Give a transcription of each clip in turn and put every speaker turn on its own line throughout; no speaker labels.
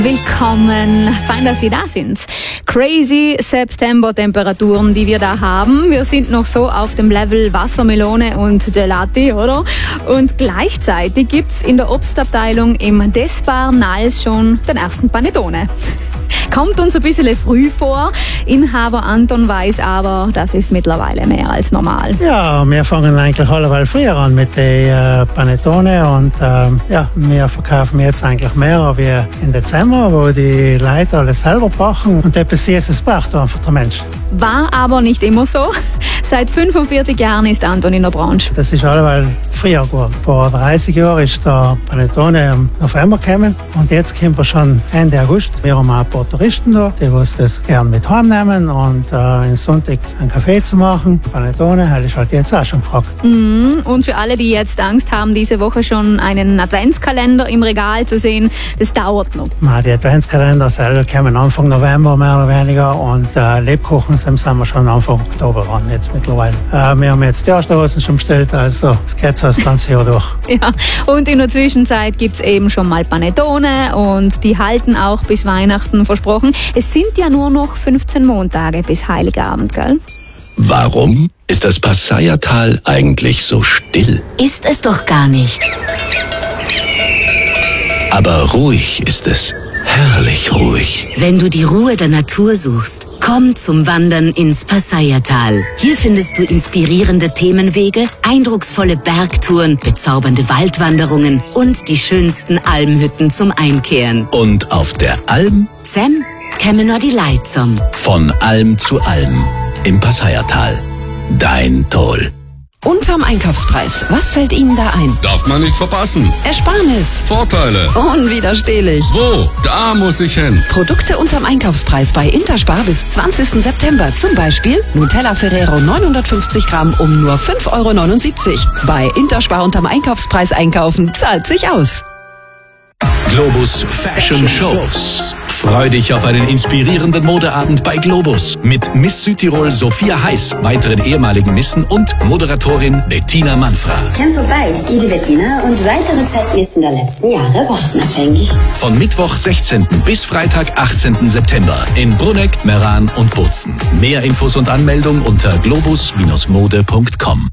Willkommen, fein, dass Sie da sind. Crazy September-Temperaturen, die wir da haben. Wir sind noch so auf dem Level Wassermelone und Gelati, oder? Und gleichzeitig gibt's in der Obstabteilung im Despar Nals schon den ersten Panettone. Kommt uns ein bisschen früh vor. Inhaber Anton weiß aber, das ist mittlerweile mehr als normal.
Ja, wir fangen eigentlich alleweil früher an mit den Panettone und wir verkaufen jetzt eigentlich mehr wie im Dezember, wo die Leute alles selber backen und etwas Süßes braucht einfach der Mensch.
War aber nicht immer so. Seit 45 Jahren ist Anton in der Branche.
Das ist alleweil früher geworden. Vor 30 Jahren ist der Panettone im November gekommen und jetzt kommen wir schon Ende August. Wir haben auch ein paar Touristen da, die das gerne mit heimnehmen und am Sonntag einen Kaffee zu machen. Panettone, das ist halt jetzt auch schon gefragt.
Und für alle, die jetzt Angst haben, diese Woche schon einen Adventskalender im Regal zu sehen, das dauert noch.
Die Adventskalender selber kommen Anfang November mehr oder weniger und Lebkuchen sind wir schon Anfang Oktober dran jetzt mittlerweile. Wir haben jetzt die ersten Hosen schon bestellt, also es geht so das ganze Jahr durch.
Ja, und in der Zwischenzeit gibt's eben schon mal Panettone und die halten auch bis Weihnachten versprochen. Es sind ja nur noch 15 Montage bis Heiligabend, gell?
Warum ist das Passayertal eigentlich so still?
Ist es doch gar nicht.
Aber ruhig ist es. Herrlich ruhig.
Wenn du die Ruhe der Natur suchst, komm zum Wandern ins Passayertal. Hier findest du inspirierende Themenwege, eindrucksvolle Bergtouren, bezaubernde Waldwanderungen und die schönsten Almhütten zum Einkehren.
Und auf der Alm?
Zem käme nur die Leid zum.
Von Alm zu Alm im Passayertal. Dein Toll.
Unterm Einkaufspreis. Was fällt Ihnen da ein?
Darf man nicht verpassen.
Ersparnis.
Vorteile.
Unwiderstehlich.
Wo? Da muss ich hin.
Produkte unterm Einkaufspreis bei Interspar bis 20. September. Zum Beispiel Nutella Ferrero 950 Gramm um nur 5,79 €. Bei Interspar unterm Einkaufspreis einkaufen zahlt sich aus.
Globus Fashion Shows. Freu dich auf einen inspirierenden Modeabend bei Globus mit Miss Südtirol Sophia Heiß, weiteren ehemaligen Missen und Moderatorin Bettina Manfra.
Komm vorbei, die Bettina und weitere Zeitmissen der letzten Jahre warten auf dich.
Von Mittwoch 16. bis Freitag 18. September in Bruneck, Meran und Bozen. Mehr Infos und Anmeldung unter globus-mode.com.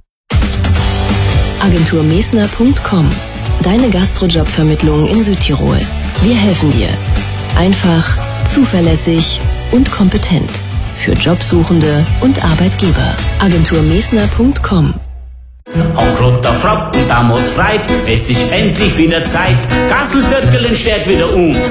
Agenturmesner.com. Deine Gastrojobvermittlung in Südtirol. Wir helfen dir. Einfach, zuverlässig und kompetent. Für Jobsuchende und Arbeitgeber. Agenturmesner.com.
Auch roter Frock und damals freit, es ist endlich wieder Zeit. Gasseltörkeln steht wieder